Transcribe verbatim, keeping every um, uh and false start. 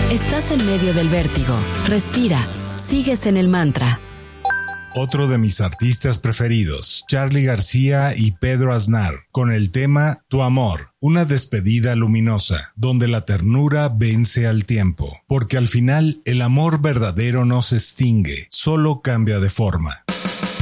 Estás en medio del vértigo. Respira. Sigues en el mantra. Otro de mis artistas preferidos, Charly García y Pedro Aznar, con el tema Tu Amor, una despedida luminosa, donde la ternura vence al tiempo, porque al final el amor verdadero no se extingue, solo cambia de forma.